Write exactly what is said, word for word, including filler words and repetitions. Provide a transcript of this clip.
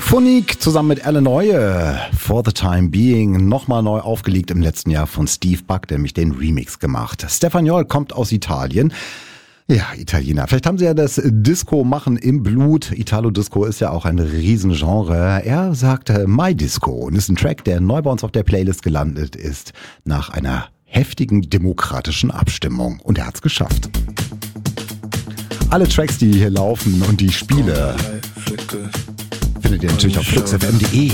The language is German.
Phonique zusammen mit Alan Neue, For the Time Being, nochmal neu aufgelegt im letzten Jahr von Steve Buck, der nämlich den Remix gemacht. Stefaniol kommt aus Italien. Ja, Italiener. Vielleicht haben sie ja das Disco-Machen im Blut. Italo-Disco ist ja auch ein Riesengenre. Er sagt My Disco und ist ein Track, der neu bei uns auf der Playlist gelandet ist, nach einer heftigen demokratischen Abstimmung. Und er hat's geschafft. Alle Tracks, die hier laufen und die Spiele, findet ihr natürlich auf flux f m punkt de.